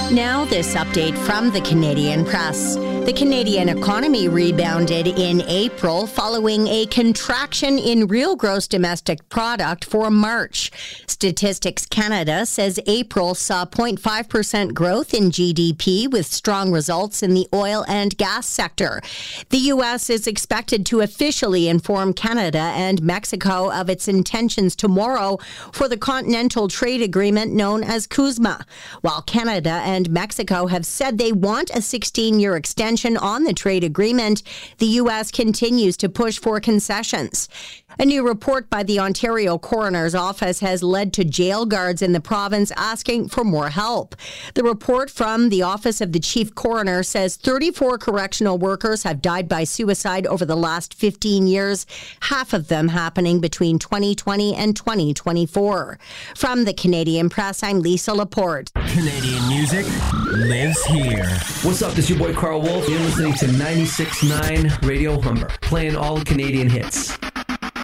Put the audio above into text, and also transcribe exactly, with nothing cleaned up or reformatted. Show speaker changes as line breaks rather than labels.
Now, this update from the Canadian Press. The Canadian economy rebounded in April following a contraction in real gross domestic product for March. Statistics Canada says April saw zero point five percent growth in G D P with strong results in the oil and gas sector. The U S is expected to officially inform Canada and Mexico of its intentions tomorrow for the Continental Trade Agreement known as CUSMA. While Canada and Mexico have said they want a sixteen-year extension on the trade agreement, the U S continues to push for concessions. A new report by the Ontario Coroner's Office has led to jail guards in the province asking for more help. The report from the Office of the Chief Coroner says thirty-four correctional workers have died by suicide over the last fifteen years, half of them happening between twenty twenty and twenty twenty-four. From the Canadian Press, I'm Lisa Laporte.
Canadian music lives here.
What's up? This is your boy Carl Wolf. You're listening to ninety-six point nine Radio Humber, playing all the Canadian hits.